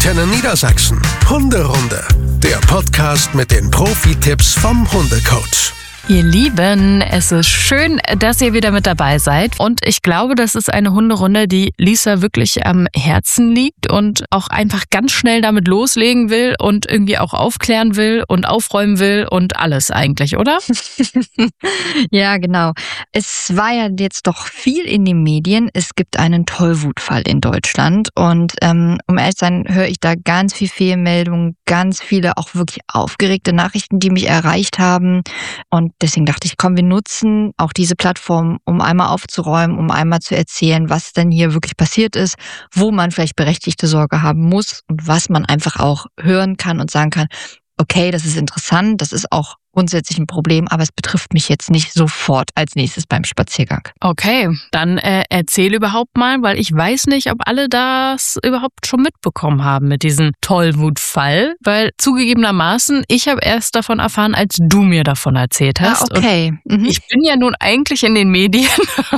Antenne Niedersachsen. Hunderunde. Der Podcast mit den Profi-Tipps vom Hundecoach. Ihr Lieben, es ist schön, dass ihr wieder mit dabei seid. Und ich glaube, das ist eine Hunderunde, die Lisa wirklich am Herzen liegt und auch einfach ganz schnell damit loslegen will und irgendwie auch aufklären will und aufräumen will und alles eigentlich, oder? Ja, genau. Es war ja jetzt doch viel in den Medien. Es gibt einen Tollwutfall in Deutschland. Und um ehrlich zu sein, höre ich da ganz viel Fehlmeldungen, ganz viele auch wirklich aufgeregte Nachrichten, die mich erreicht haben. Und deswegen dachte ich, komm, wir nutzen auch diese Plattform, um einmal aufzuräumen, um einmal zu erzählen, was denn hier wirklich passiert ist, wo man vielleicht berechtigte Sorge haben muss und was man einfach auch hören kann und sagen kann, okay, das ist interessant, das ist auch grundsätzlich ein Problem, aber es betrifft mich jetzt nicht sofort als nächstes beim Spaziergang. Okay, dann erzähl überhaupt mal, weil ich weiß nicht, ob alle das überhaupt schon mitbekommen haben mit diesem Tollwutfall, weil zugegebenermaßen, ich habe erst davon erfahren, als du mir davon erzählt hast. Ah, okay. Und ich bin ja nun eigentlich in den Medien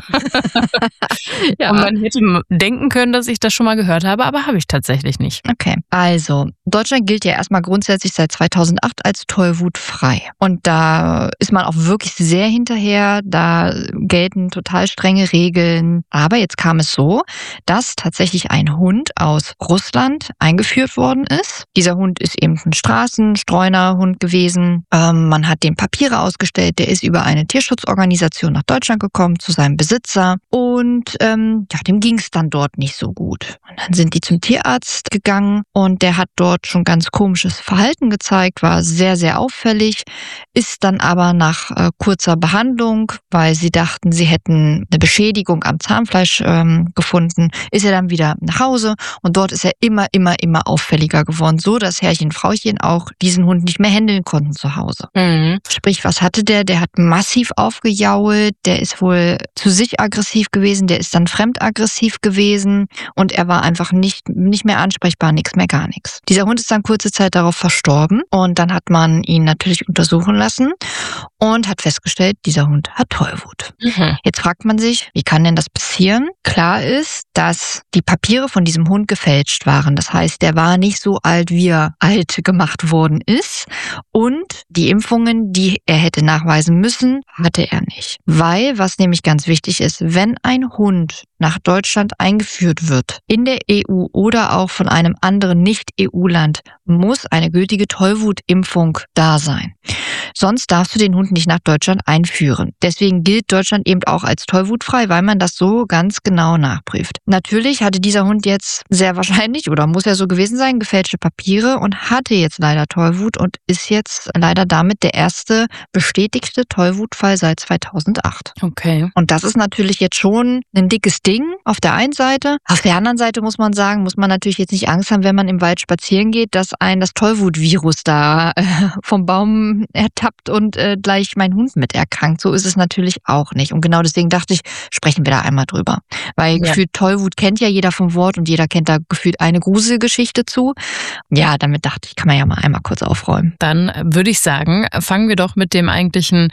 Ja. und man hätte denken können, dass ich das schon mal gehört habe, aber habe ich tatsächlich nicht. Okay, also Deutschland gilt ja erstmal grundsätzlich seit 2008 als tollwutfrei. Und da ist man auch wirklich sehr hinterher, da gelten total strenge Regeln. Aber jetzt kam es so, dass tatsächlich ein Hund aus Russland eingeführt worden ist. Dieser Hund ist eben ein Straßenstreunerhund gewesen. Man hat dem Papiere ausgestellt, der ist über eine Tierschutzorganisation nach Deutschland gekommen, zu seinem Besitzer. Und dem ging es dann dort nicht so gut. Und dann sind die zum Tierarzt gegangen und der hat dort schon ganz komisches Verhalten gezeigt, war sehr, sehr auffällig. Ist dann aber nach kurzer Behandlung, weil sie dachten, sie hätten eine Beschädigung am Zahnfleisch gefunden, ist er dann wieder nach Hause und dort ist er immer auffälliger geworden, so dass Herrchen und Frauchen auch diesen Hund nicht mehr händeln konnten zu Hause. Mhm. Sprich, was hatte der? Der hat massiv aufgejault, der ist wohl zu sich aggressiv gewesen, der ist dann fremdaggressiv gewesen und er war einfach nicht mehr ansprechbar, nichts mehr, gar nichts. Dieser Hund ist dann kurze Zeit darauf verstorben und dann hat man ihn natürlich untersuchen lassen und hat festgestellt, dieser Hund hat Tollwut. Mhm. Jetzt fragt man sich, wie kann denn das passieren? Klar ist, dass die Papiere von diesem Hund gefälscht waren. Das heißt, der war nicht so alt, wie er alt gemacht worden ist. Und die Impfungen, die er hätte nachweisen müssen, hatte er nicht. Weil, was nämlich ganz wichtig ist, wenn ein Hund nach Deutschland eingeführt wird, in der EU oder auch von einem anderen Nicht-EU-Land, muss eine gültige Tollwutimpfung da sein. Sonst darfst du den Hund nicht nach Deutschland einführen. Deswegen gilt Deutschland eben auch als tollwutfrei, weil man das so ganz genau nachprüft. Natürlich hatte dieser Hund jetzt sehr wahrscheinlich, oder muss ja so gewesen sein, gefälschte Papiere und hatte jetzt leider Tollwut und ist jetzt leider damit der erste bestätigte Tollwutfall seit 2008. Okay. Und das ist natürlich jetzt schon ein dickes Ding auf der einen Seite. Auf der anderen Seite muss man sagen, muss man natürlich jetzt nicht Angst haben, wenn man im Wald spazieren geht, dass ein das Tollwutvirus da vom Baum ertappt und gleich mein Hund mit erkrankt. So ist es natürlich auch nicht. Und genau deswegen dachte ich, sprechen wir da einmal drüber. Weil gefühlt Tollwut kennt ja jeder vom Wort und jeder kennt da gefühlt eine Gruselgeschichte zu. Ja, damit dachte ich, kann man ja mal einmal kurz aufräumen. Dann würde ich sagen, fangen wir doch mit dem eigentlichen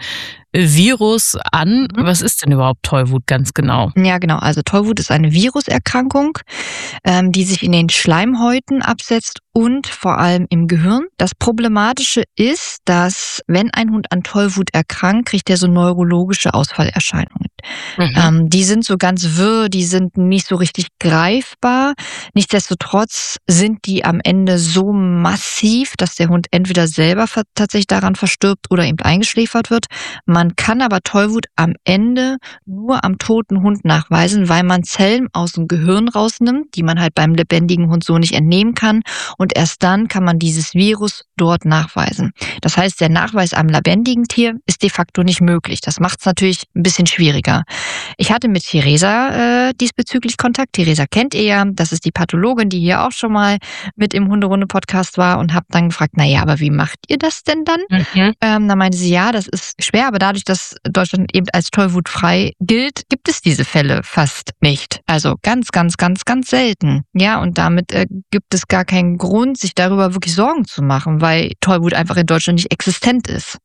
Virus an. Was ist denn überhaupt Tollwut ganz genau? Ja, genau. Also Tollwut ist eine Viruserkrankung, die sich in den Schleimhäuten absetzt und vor allem im Gehirn. Das Problematische ist, dass wenn ein Hund an Tollwut erkrankt, kriegt er so neurologische Ausfallerscheinungen. Die sind so ganz wirr, die sind nicht so richtig greifbar. Nichtsdestotrotz sind die am Ende so massiv, dass der Hund entweder selber tatsächlich daran verstirbt oder eben eingeschläfert wird. Man kann aber Tollwut am Ende nur am toten Hund nachweisen, weil man Zellen aus dem Gehirn rausnimmt, die man halt beim lebendigen Hund so nicht entnehmen kann. Und erst dann kann man dieses Virus dort nachweisen. Das heißt, der Nachweis am lebendigen Tier ist de facto nicht möglich. Das macht es natürlich ein bisschen schwieriger. Ich hatte mit Theresa diesbezüglich Kontakt. Theresa kennt ihr ja. Das ist die Pathologin, die hier auch schon mal mit im Hunderunde-Podcast war und habe dann gefragt, naja, aber wie macht ihr das denn dann? Da meinte sie, ja, das ist schwer, aber dadurch, dass Deutschland eben als tollwutfrei gilt, gibt es diese Fälle fast nicht. Also ganz, ganz, ganz, ganz selten. Ja, und damit gibt es gar keinen Grund, sich darüber wirklich Sorgen zu machen, weil Tollwut einfach in Deutschland nicht existent ist.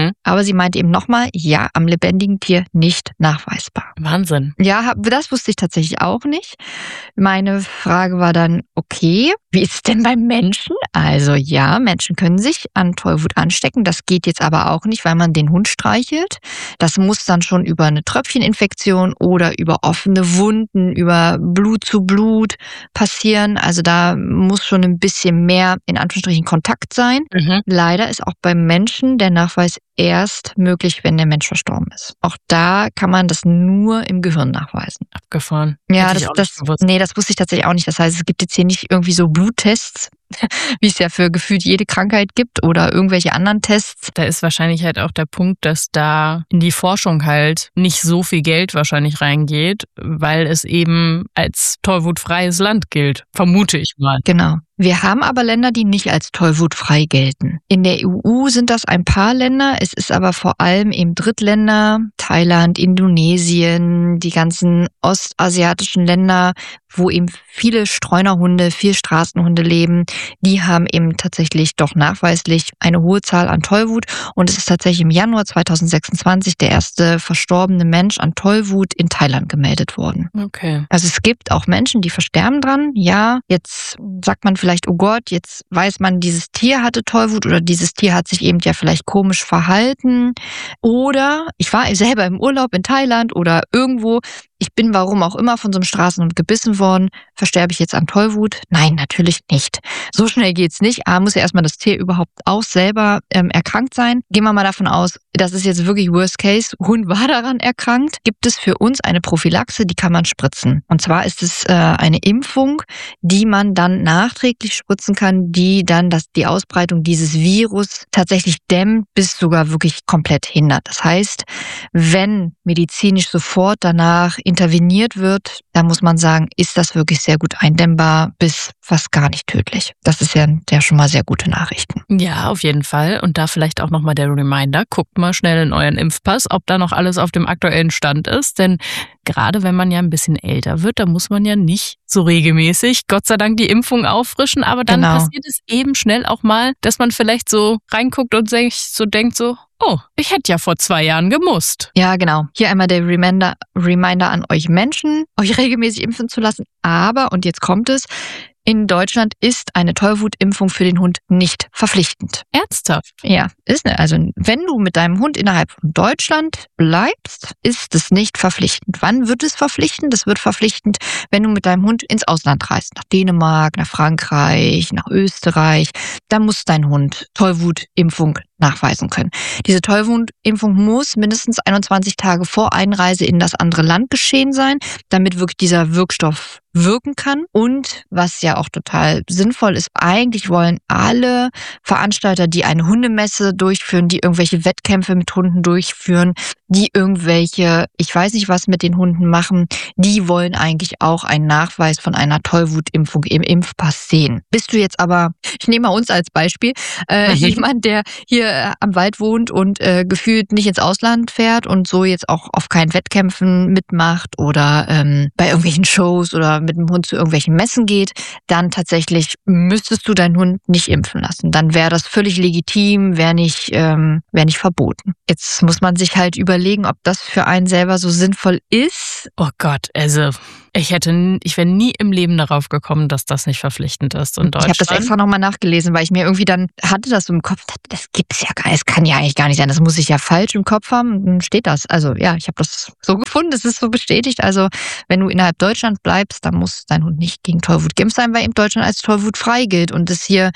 Aber sie meinte eben nochmal, ja, am lebendigen Tier nicht nachweisbar. Wahnsinn. Ja, das wusste ich tatsächlich auch nicht. Meine Frage war dann, okay, wie ist es denn beim Menschen? Also ja, Menschen können sich an Tollwut anstecken. Das geht jetzt aber auch nicht, weil man den Hund streichelt. Das muss dann schon über eine Tröpfcheninfektion oder über offene Wunden, über Blut zu Blut passieren. Also da muss schon ein bisschen mehr, in Anführungsstrichen, Kontakt sein. Leider ist auch beim Menschen der Nachweis erst möglich, wenn der Mensch verstorben ist. Auch da kann man das nur im Gehirn nachweisen. Abgefahren. Ja, das wusste ich tatsächlich auch nicht. Das heißt, es gibt jetzt hier nicht irgendwie so Bluttests, wie es ja für gefühlt jede Krankheit gibt oder irgendwelche anderen Tests. Da ist wahrscheinlich halt auch der Punkt, dass da in die Forschung halt nicht so viel Geld wahrscheinlich reingeht, weil es eben als tollwutfreies Land gilt, vermute ich mal. Genau. Wir haben aber Länder, die nicht als tollwutfrei gelten. In der EU sind das ein paar Länder. Es ist aber vor allem eben Drittländer, Thailand, Indonesien, die ganzen ostasiatischen Länder, wo eben viele Streunerhunde, viel Straßenhunde leben. Die haben eben tatsächlich doch nachweislich eine hohe Zahl an Tollwut. Und es ist tatsächlich im Januar 2026 der erste verstorbene Mensch an Tollwut in Thailand gemeldet worden. Okay. Also es gibt auch Menschen, die versterben dran. Ja, jetzt sagt man vielleicht, oh Gott, jetzt weiß man, dieses Tier hatte Tollwut oder dieses Tier hat sich eben ja vielleicht komisch verhalten. Oder ich war selber im Urlaub in Thailand oder irgendwo. Ich bin warum auch immer von so einem Straßenhund gebissen worden. Versterbe ich jetzt an Tollwut? Nein, natürlich nicht. So schnell geht's nicht. Muss ja erstmal das Tier überhaupt auch selber erkrankt sein. Gehen wir mal davon aus, das ist jetzt wirklich Worst Case. Hund war daran erkrankt. Gibt es für uns eine Prophylaxe, die kann man spritzen. Und zwar ist es eine Impfung, die man dann nachträglich spritzen kann, die dann die Ausbreitung dieses Virus tatsächlich dämmt, bis sogar wirklich komplett hindert. Das heißt, wenn medizinisch sofort danach interveniert wird, da muss man sagen, ist das wirklich sehr gut eindämmbar bis fast gar nicht tödlich. Das ist ja schon mal sehr gute Nachrichten. Ja, auf jeden Fall. Und da vielleicht auch nochmal der Reminder, guckt mal schnell in euren Impfpass, ob da noch alles auf dem aktuellen Stand ist. Denn gerade wenn man ja ein bisschen älter wird, da muss man ja nicht so regelmäßig, Gott sei Dank, die Impfung auffrischen. Aber dann passiert es eben schnell auch mal, dass man vielleicht so reinguckt und denkt so, oh, ich hätte ja vor 2 Jahren gemusst. Ja, genau. Hier einmal der Reminder an euch Menschen, euch regelmäßig impfen zu lassen. Aber, und jetzt kommt es, in Deutschland ist eine Tollwutimpfung für den Hund nicht verpflichtend. Ernsthaft? Ja, also wenn du mit deinem Hund innerhalb von Deutschland bleibst, ist es nicht verpflichtend. Wann wird es verpflichtend? Es wird verpflichtend, wenn du mit deinem Hund ins Ausland reist. Nach Dänemark, nach Frankreich, nach Österreich. Da muss dein Hund Tollwutimpfung nachweisen können. Diese Tollwutimpfung muss mindestens 21 Tage vor Einreise in das andere Land geschehen sein, damit wirklich dieser Wirkstoff wirken kann. Und was ja auch total sinnvoll ist, eigentlich wollen alle Veranstalter, die eine Hundemesse durchführen, die irgendwelche Wettkämpfe mit Hunden durchführen, die irgendwelche, ich weiß nicht was mit den Hunden machen, die wollen eigentlich auch einen Nachweis von einer Tollwutimpfung im Impfpass sehen. Bist du jetzt aber, ich nehme mal uns als Beispiel, jemand, der hier am Wald wohnt und gefühlt nicht ins Ausland fährt und so jetzt auch auf keinen Wettkämpfen mitmacht oder bei irgendwelchen Shows oder mit dem Hund zu irgendwelchen Messen geht, dann tatsächlich müsstest du deinen Hund nicht impfen lassen. Dann wäre das völlig legitim, wäre nicht verboten. Jetzt muss man sich halt überlegen, ob das für einen selber so sinnvoll ist. Oh Gott, also ich wäre nie im Leben darauf gekommen, dass das nicht verpflichtend ist in Deutschland. Ich habe das extra nochmal nachgelesen, weil ich mir irgendwie dann hatte das so im Kopf, das gibt's ja gar nicht, das kann ja eigentlich gar nicht sein, das muss ich ja falsch im Kopf haben, dann steht das. Also ja, ich habe das so gefunden, das ist so bestätigt. Also wenn du innerhalb Deutschland bleibst, dann muss dein Hund nicht gegen Tollwut geimpft sein, weil eben Deutschland als tollwutfrei gilt und es hier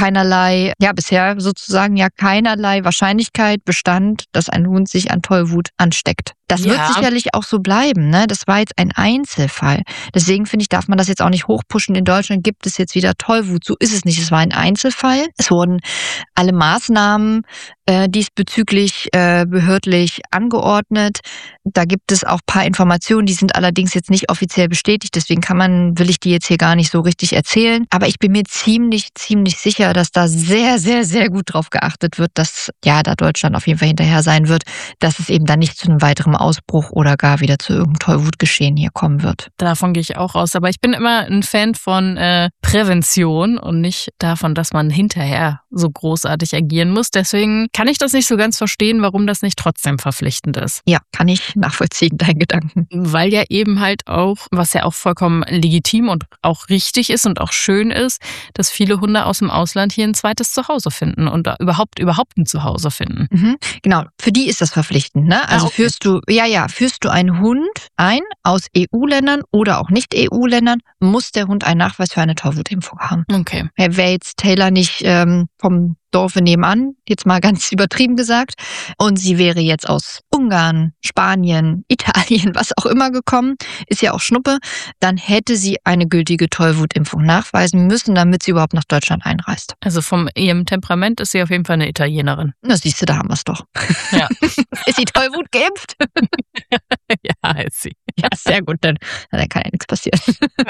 bisher sozusagen keinerlei Wahrscheinlichkeit bestand, dass ein Hund sich an Tollwut ansteckt. Das wird sicherlich auch so bleiben, ne? Das war jetzt ein Einzelfall. Deswegen finde ich, darf man das jetzt auch nicht hochpushen. In Deutschland gibt es jetzt wieder Tollwut. So ist es nicht. Es war ein Einzelfall. Es wurden alle Maßnahmen diesbezüglich behördlich angeordnet. Da gibt es auch ein paar Informationen, die sind allerdings jetzt nicht offiziell bestätigt. Deswegen will ich die jetzt hier gar nicht so richtig erzählen. Aber ich bin mir ziemlich sicher, dass da sehr, sehr, sehr gut drauf geachtet wird, dass da Deutschland auf jeden Fall hinterher sein wird, dass es eben dann nicht zu einem weiteren Ausbruch oder gar wieder zu irgendeinem Tollwutgeschehen hier kommen wird. Davon gehe ich auch aus. Aber ich bin immer ein Fan von Prävention und nicht davon, dass man hinterher so großartig agieren muss. Deswegen kann ich das nicht so ganz verstehen, warum das nicht trotzdem verpflichtend ist. Ja, kann ich nachvollziehen, deinen Gedanken. Weil ja eben halt auch, was ja auch vollkommen legitim und auch richtig ist und auch schön ist, dass viele Hunde aus dem Ausland hier ein zweites Zuhause finden und überhaupt ein Zuhause finden. Genau, für die ist das verpflichtend, ne? Also okay. führst du einen Hund ein aus EU-Ländern oder auch Nicht-EU-Ländern, muss der Hund einen Nachweis für eine Tollwutimpfung haben. Okay. Wäre jetzt Taylor nicht vom Dorfe nebenan, jetzt mal ganz übertrieben gesagt, und sie wäre jetzt aus Ungarn, Spanien, Italien, was auch immer gekommen, ist ja auch Schnuppe, dann hätte sie eine gültige Tollwutimpfung nachweisen müssen, damit sie überhaupt nach Deutschland einreist. Also von ihrem Temperament ist sie auf jeden Fall eine Italienerin. Na siehst du, da haben wir es doch. Ja. Ist sie Tollwut geimpft? Ja, ist sie. Ja, sehr gut, dann kann ja nichts passieren.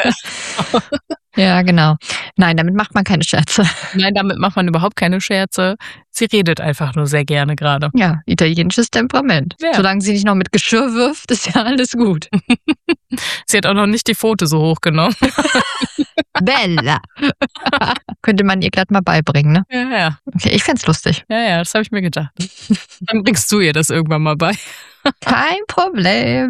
Ja, genau. Nein, damit macht man keine Scherze. Nein, damit macht man überhaupt keine Scherze. Sie redet einfach nur sehr gerne gerade. Ja, italienisches Temperament. Ja. Solange sie nicht noch mit Geschirr wirft, ist ja alles gut. Sie hat auch noch nicht die Pfote so hochgenommen. Bella. Könnte man ihr glatt mal beibringen, ne? Ja. Okay, ich fänd's lustig. Ja, das habe ich mir gedacht. Dann bringst du ihr das irgendwann mal bei. Kein Problem.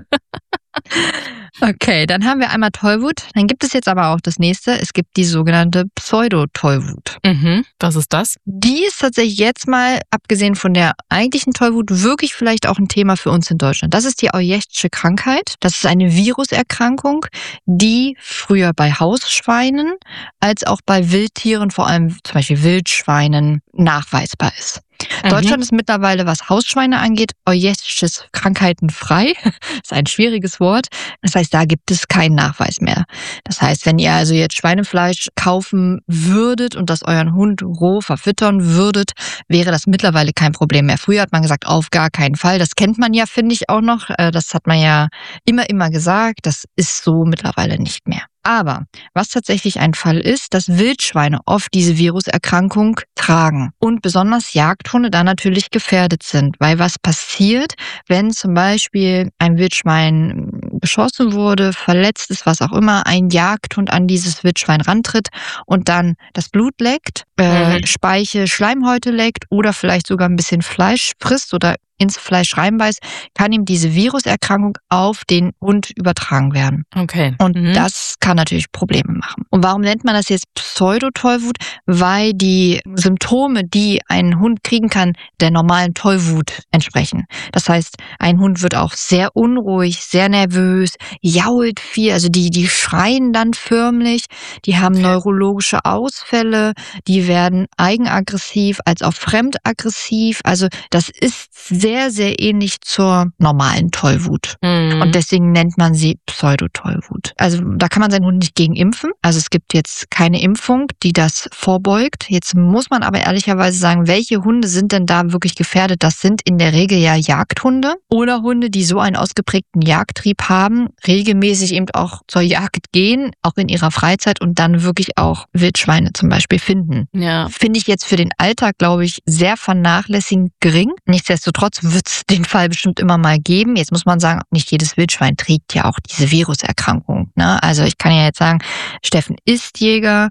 Okay, dann haben wir einmal Tollwut. Dann gibt es jetzt aber auch das nächste. Es gibt die sogenannte Pseudo-Tollwut. Was ist das? Die ist tatsächlich jetzt mal, abgesehen von der eigentlichen Tollwut, wirklich vielleicht auch ein Thema für uns in Deutschland. Das ist die Ojeschsche Krankheit. Das ist eine Viruserkrankung, die früher bei Hausschweinen als auch bei Wildtieren, vor allem zum Beispiel Wildschweinen, nachweisbar ist. Deutschland ist mittlerweile, was Hausschweine angeht, Ojeschsches Krankheiten frei. Das ist ein schwieriges Wort. Das heißt, da gibt es keinen Nachweis mehr. Das heißt, wenn ihr also jetzt Schweinefleisch kaufen würdet und das euren Hund roh verfüttern würdet, wäre das mittlerweile kein Problem mehr. Früher hat man gesagt, auf gar keinen Fall. Das kennt man ja, finde ich auch noch. Das hat man ja immer gesagt. Das ist so mittlerweile nicht mehr. Aber was tatsächlich ein Fall ist, dass Wildschweine oft diese Viruserkrankung tragen und besonders Jagdhunde da natürlich gefährdet sind. Weil was passiert, wenn zum Beispiel ein Wildschwein geschossen wurde, verletzt ist, was auch immer, ein Jagdhund an dieses Wildschwein rantritt und dann das Blut leckt, Speichel, Schleimhäute leckt oder vielleicht sogar ein bisschen Fleisch frisst oder ins Fleisch reinbeißt, kann ihm diese Viruserkrankung auf den Hund übertragen werden. Okay. Und das kann natürlich Probleme machen. Und warum nennt man das jetzt Pseudo-Tollwut? Weil die Symptome, die ein Hund kriegen kann, der normalen Tollwut entsprechen. Das heißt, ein Hund wird auch sehr unruhig, sehr nervös, jault viel, also die schreien dann förmlich, die haben neurologische Ausfälle, die werden eigenaggressiv als auch fremdaggressiv. Also das ist sehr, sehr ähnlich zur normalen Tollwut. Und deswegen nennt man sie Pseudo-Tollwut. Also da kann man seinen Hund nicht gegen impfen. Also es gibt jetzt keine Impfung, die das vorbeugt. Jetzt muss man aber ehrlicherweise sagen, welche Hunde sind denn da wirklich gefährdet? Das sind in der Regel ja Jagdhunde oder Hunde, die so einen ausgeprägten Jagdtrieb haben, regelmäßig eben auch zur Jagd gehen, auch in ihrer Freizeit und dann wirklich auch Wildschweine zum Beispiel finden. Ja. Finde ich jetzt für den Alltag, glaube ich, sehr vernachlässigend gering. Nichtsdestotrotz wird es den Fall bestimmt immer mal geben. Jetzt muss man sagen, nicht jedes Wildschwein trägt ja auch diese Viruserkrankung, ne? Also ich kann ja jetzt sagen, Steffen ist Jäger,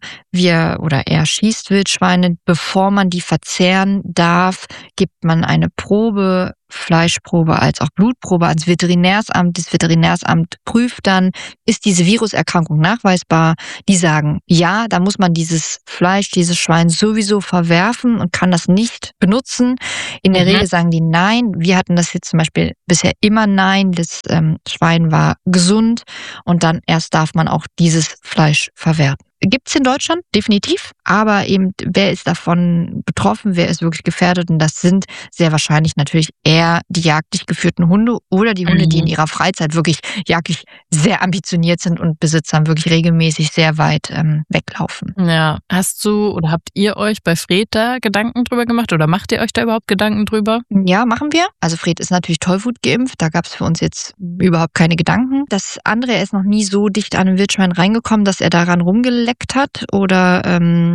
er schießt Wildschweine. Bevor man die verzehren darf, gibt man eine Probe, Fleischprobe als auch Blutprobe ans Veterinärsamt. Das Veterinärsamt prüft dann, ist diese Viruserkrankung nachweisbar? Die sagen, ja, da muss man dieses Fleisch, dieses Schwein sowieso verwerfen und kann das nicht benutzen. In der Regel sagen die nein. Wir hatten das jetzt zum Beispiel bisher immer nein. Das Schwein war gesund und dann erst darf man auch dieses Fleisch verwerten. Gibt's in Deutschland, definitiv. Aber eben, wer ist davon betroffen, wer ist wirklich gefährdet? Und das sind sehr wahrscheinlich natürlich eher die jagdlich geführten Hunde oder die Hunde, die in ihrer Freizeit wirklich jagdlich sehr ambitioniert sind und Besitzern wirklich regelmäßig sehr weit weglaufen. Ja, habt ihr euch bei Fred da Gedanken drüber gemacht oder macht ihr euch da überhaupt Gedanken drüber? Ja, machen wir. Also Fred ist natürlich Tollwut geimpft, da gab's für uns jetzt überhaupt keine Gedanken. Das andere, er ist noch nie so dicht an ein Wildschwein reingekommen, dass er daran rumgeleckt hat oder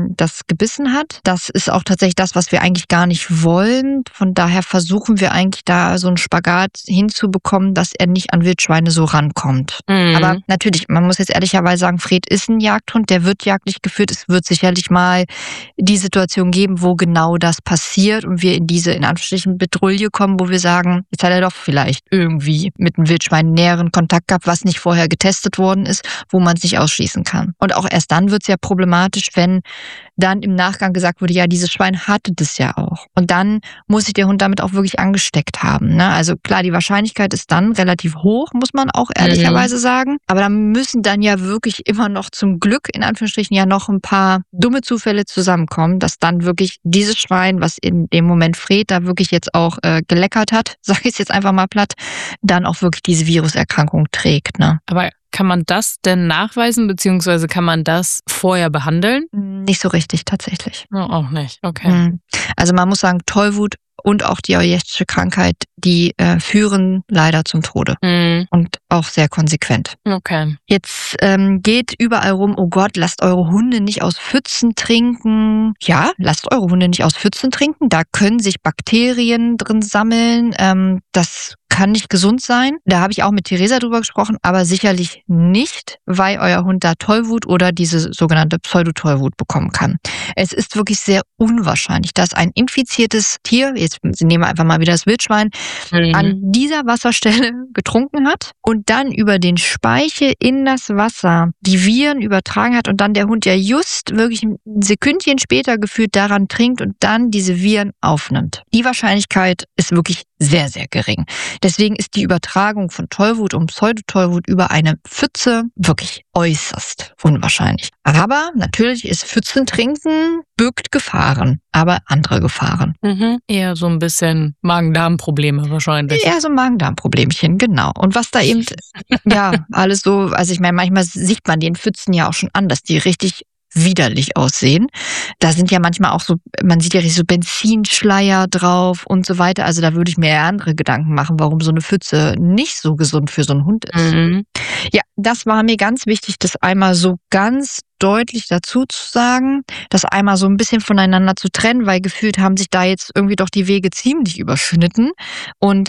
das gebissen hat. Das ist auch tatsächlich das, was wir eigentlich gar nicht wollen. Von daher versuchen wir eigentlich da so einen Spagat hinzubekommen, dass er nicht an Wildschweine so rankommt. Aber natürlich, man muss jetzt ehrlicherweise sagen, Fred ist ein Jagdhund, der wird jagdlich geführt. Es wird sicherlich mal die Situation geben, wo genau das passiert und wir in diese, in Anführungsstrichen, Bedrulle kommen, wo wir sagen, jetzt hat er doch vielleicht irgendwie mit einem Wildschwein näheren Kontakt gehabt, was nicht vorher getestet worden ist, wo man es nicht ausschließen kann. Und auch erst dann wird es ja problematisch, wenn dann im Nachgang gesagt wurde, ja, dieses Schwein hatte das ja auch. Und dann muss sich der Hund damit auch wirklich angesteckt haben. Ne? Also klar, die Wahrscheinlichkeit ist dann relativ hoch, muss man auch ehrlicherweise sagen. Aber da müssen dann ja wirklich immer noch zum Glück, in Anführungsstrichen, ja noch ein paar dumme Zufälle zusammenkommen, dass dann wirklich dieses Schwein, was in dem Moment Fred da wirklich jetzt auch geleckert hat, sage ich es jetzt einfach mal platt, dann auch wirklich diese Viruserkrankung trägt. Ne? Aber kann man das denn nachweisen, beziehungsweise kann man das vorher behandeln? Nicht so richtig, tatsächlich. Oh, auch nicht, okay. Also man muss sagen, Tollwut und auch die Ojeschsche Krankheit, die führen leider zum Tode. Und auch sehr konsequent. Okay. Jetzt geht überall rum, oh Gott, lasst eure Hunde nicht aus Pfützen trinken. Ja, lasst eure Hunde nicht aus Pfützen trinken. Da können sich Bakterien drin sammeln. Das kann nicht gesund sein. Da habe ich auch mit Theresa drüber gesprochen, aber sicherlich nicht, weil euer Hund da Tollwut oder diese sogenannte Pseudotollwut bekommen kann. Es ist wirklich sehr unwahrscheinlich, dass ein infiziertes Tier, jetzt nehmen wir einfach mal wieder das Wildschwein, an dieser Wasserstelle getrunken hat und dann über den Speichel in das Wasser die Viren übertragen hat und dann der Hund ja just wirklich ein Sekündchen später gefühlt daran trinkt und dann diese Viren aufnimmt. Die Wahrscheinlichkeit ist wirklich sehr, sehr gering. Deswegen ist die Übertragung von Tollwut und Pseudotollwut über eine Pfütze wirklich äußerst unwahrscheinlich. Aber natürlich ist Pfützentrinken birgt Gefahren, aber andere Gefahren. Eher so ein bisschen Magen-Darm-Probleme wahrscheinlich. Eher so Magen-Darm-Problemchen, genau. Und was da eben, ja, alles so, also ich meine, manchmal sieht man den Pfützen ja auch schon an, dass die richtig widerlich aussehen. Da sind ja manchmal auch so, man sieht ja richtig so Benzinschleier drauf und so weiter. Also da würde ich mir eher andere Gedanken machen, warum so eine Pfütze nicht so gesund für so einen Hund ist. Ja, das war mir ganz wichtig, das einmal so ganz deutlich dazu zu sagen, das einmal so ein bisschen voneinander zu trennen, weil gefühlt haben sich da jetzt irgendwie doch die Wege ziemlich überschnitten und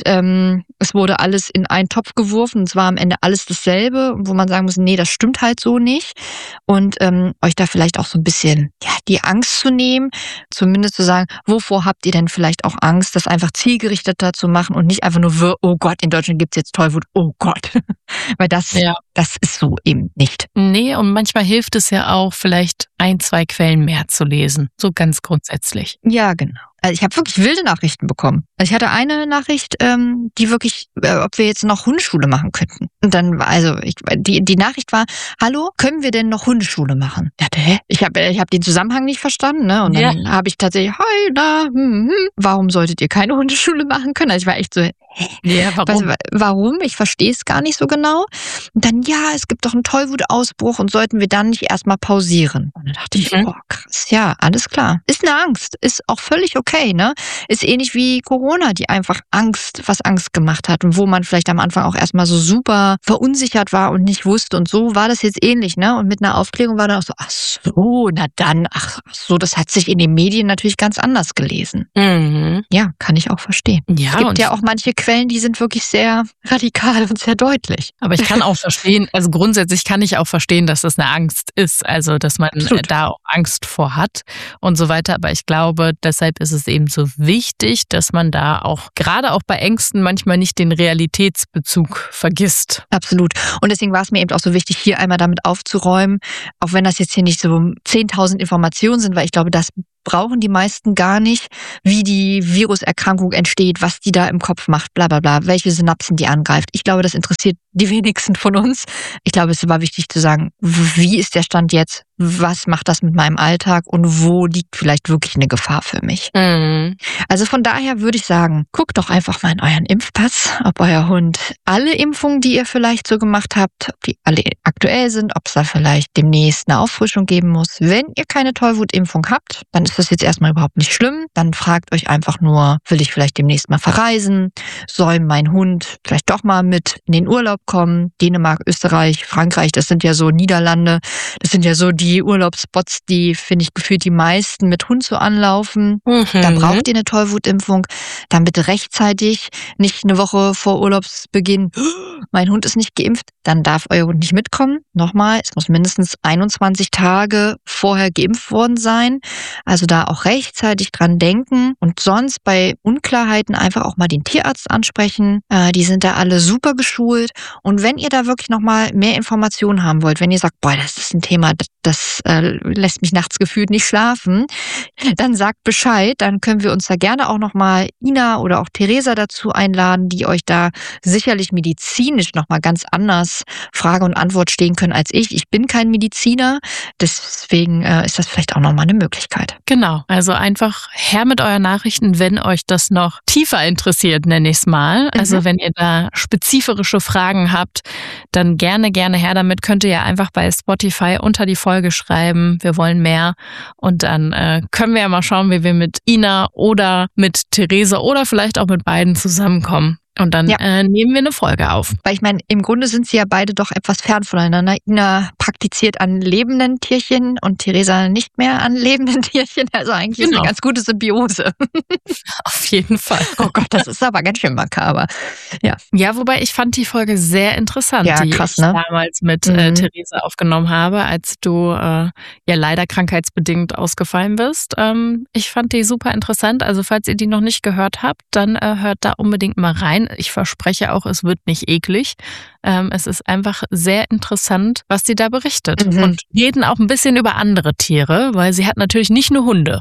es wurde alles in einen Topf geworfen. Es war am Ende alles dasselbe, wo man sagen muss, nee, das stimmt halt so nicht. Und euch da vielleicht auch so ein bisschen die Angst zu nehmen, zumindest zu sagen, wovor habt ihr denn vielleicht auch Angst, das einfach zielgerichteter zu machen und nicht einfach nur, oh Gott, in Deutschland gibt's jetzt Tollwut, oh Gott. Weil das ist so eben nicht. Nee, und manchmal hilft es ja auch, vielleicht 1-2 Quellen mehr zu lesen. So ganz grundsätzlich. Ja, genau. Also ich habe wirklich wilde Nachrichten bekommen. Also ich hatte eine Nachricht, die wirklich, ob wir jetzt noch Hundeschule machen könnten. Und dann, also die Nachricht war, hallo, können wir denn noch Hundeschule machen? Ich dachte, hä? Ich hab den Zusammenhang nicht verstanden, ne? Und dann habe ich tatsächlich, hi, da, warum solltet ihr keine Hundeschule machen können? Also ich war echt so, hä? Ja, warum? Warum? Ich verstehe es gar nicht so genau. Und dann, ja, es gibt doch einen Tollwutausbruch und sollten wir dann nicht erstmal pausieren? Und dann dachte ich, oh krass, ja, alles klar. Ist eine Angst, ist auch völlig okay, ne? Ist ähnlich wie Corona, die einfach was Angst gemacht hat und wo man vielleicht am Anfang auch erstmal so super verunsichert war und nicht wusste und so war das jetzt ähnlich, ne? Und mit einer Aufklärung war dann auch so, ach so, na dann, ach so, das hat sich in den Medien natürlich ganz anders gelesen. Ja, kann ich auch verstehen. Ja, es gibt ja auch manche Quellen, die sind wirklich sehr radikal und sehr deutlich. Aber ich kann auch verstehen, also grundsätzlich kann ich auch verstehen, dass das eine Angst ist, also dass man da auch Angst vor hat und so weiter. Aber ich glaube, deshalb ist es eben so wichtig, dass man da auch, gerade auch bei Ängsten, manchmal nicht den Realitätsbezug vergisst. Absolut. Und deswegen war es mir eben auch so wichtig, hier einmal damit aufzuräumen, auch wenn das jetzt hier nicht so 10.000 Informationen sind, weil ich glaube, das brauchen die meisten gar nicht, wie die Viruserkrankung entsteht, was die da im Kopf macht, bla bla bla, welche Synapsen die angreift. Ich glaube, das interessiert die wenigsten von uns. Ich glaube, es war wichtig zu sagen, wie ist der Stand jetzt? Was macht das mit meinem Alltag und wo liegt vielleicht wirklich eine Gefahr für mich? Also von daher würde ich sagen, guckt doch einfach mal in euren Impfpass, ob euer Hund alle Impfungen, die ihr vielleicht so gemacht habt, ob die alle aktuell sind, ob es da vielleicht demnächst eine Auffrischung geben muss. Wenn ihr keine Tollwutimpfung habt, dann ist ist das jetzt erstmal überhaupt nicht schlimm. Dann fragt euch einfach nur, will ich vielleicht demnächst mal verreisen? Soll mein Hund vielleicht doch mal mit in den Urlaub kommen? Dänemark, Österreich, Frankreich, das sind ja so Niederlande. Das sind ja so die Urlaubsspots, die, finde ich, gefühlt die meisten mit Hund so anlaufen. Da braucht ihr eine Tollwutimpfung. Dann bitte rechtzeitig, nicht eine Woche vor Urlaubsbeginn, mein Hund ist nicht geimpft, dann darf euer Hund nicht mitkommen. Nochmal, es muss mindestens 21 Tage vorher geimpft worden sein. Also da auch rechtzeitig dran denken und sonst bei Unklarheiten einfach auch mal den Tierarzt ansprechen. Die sind da alle super geschult. Und wenn ihr da wirklich nochmal mehr Informationen haben wollt, wenn ihr sagt, boah, das ist ein Thema, das lässt mich nachts gefühlt nicht schlafen, dann sagt Bescheid. Dann können wir uns da gerne auch nochmal Ina oder auch Theresa dazu einladen, die euch da sicherlich medizinisch nochmal ganz anders Frage und Antwort stehen können als ich. Ich bin kein Mediziner, deswegen ist das vielleicht auch nochmal eine Möglichkeit. Genau, also einfach her mit euren Nachrichten, wenn euch das noch tiefer interessiert, nenne ich es mal. Also wenn ihr da spezifische Fragen habt, dann gerne her damit. Könnt ihr ja einfach bei Spotify unter die Folge schreiben, wir wollen mehr. Und dann können wir ja mal schauen, wie wir mit Ina oder mit Theresa oder vielleicht auch mit beiden zusammenkommen. Und dann nehmen wir eine Folge auf. Weil ich meine, im Grunde sind sie ja beide doch etwas fern voneinander. Ina praktiziert an lebenden Tierchen und Theresa nicht mehr an lebenden Tierchen. Also eigentlich ist eine ganz gute Symbiose. Auf jeden Fall. Oh Gott, das ist aber ganz schön makaber. Ja, wobei ich fand die Folge sehr interessant, ja, die krass, ich damals mit Theresa aufgenommen habe, als du ja leider krankheitsbedingt ausgefallen bist. Ich fand die super interessant. Also falls ihr die noch nicht gehört habt, dann hört da unbedingt mal rein. Ich verspreche auch, es wird nicht eklig. Es ist einfach sehr interessant, was sie da berichtet. Und reden auch ein bisschen über andere Tiere, weil sie hat natürlich nicht nur Hunde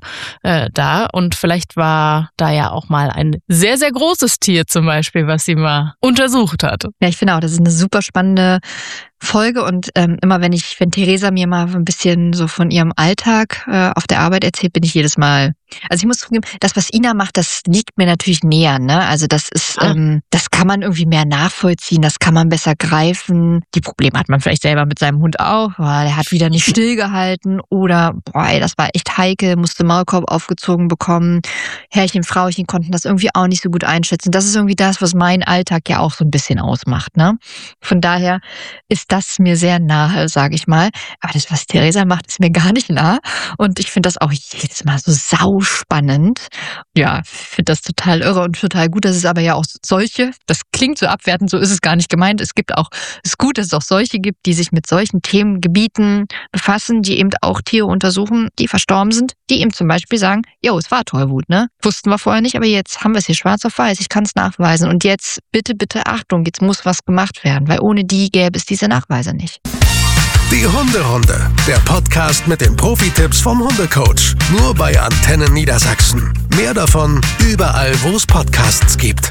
da. Und vielleicht war da ja auch mal ein sehr, sehr großes Tier zum Beispiel, was sie mal untersucht hat. Ja, ich finde auch, das ist eine super spannende Folge und immer wenn Theresa mir mal ein bisschen so von ihrem Alltag auf der Arbeit erzählt, bin ich jedes Mal, also ich muss zugeben, das, was Ina macht, das liegt mir natürlich näher, ne? Also das ist, das kann man irgendwie mehr nachvollziehen, das kann man besser greifen. Die Probleme hat man vielleicht selber mit seinem Hund auch, weil er hat wieder nicht stillgehalten oder, boah, ey, das war echt heikel, musste Maulkorb aufgezogen bekommen. Herrchen, Frauchen konnten das irgendwie auch nicht so gut einschätzen. Das ist irgendwie das, was mein Alltag ja auch so ein bisschen ausmacht, ne? Von daher ist das mir sehr nahe, sage ich mal. Aber das, was Theresa macht, ist mir gar nicht nah. Und ich finde das auch jedes Mal so sauspannend. Ja, ich finde das total irre und total gut, dass es aber ja auch solche, das klingt so abwertend, so ist es gar nicht gemeint. Es ist gut, dass es auch solche gibt, die sich mit solchen Themengebieten befassen, die eben auch Tiere untersuchen, die verstorben sind, die eben zum Beispiel sagen, jo, es war Tollwut, ne? Wussten wir vorher nicht, aber jetzt haben wir es hier schwarz auf weiß, ich kann es nachweisen. Und jetzt bitte Achtung, jetzt muss was gemacht werden, weil ohne die gäbe es diese Nachweise nicht. Die Hunderunde, der Podcast mit den Profi-Tipps vom Hundecoach. Nur bei Antennen Niedersachsen. Mehr davon überall, wo es Podcasts gibt.